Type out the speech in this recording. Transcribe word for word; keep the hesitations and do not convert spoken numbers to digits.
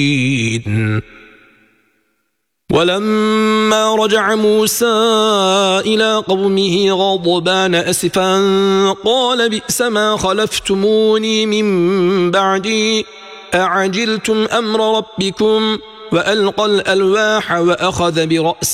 ولما رجع موسى إلى قومه غضبان أسفا قال بئس ما خلفتموني من بعدي أعجلتم أمر ربكم وألقى الألواح وأخذ برأس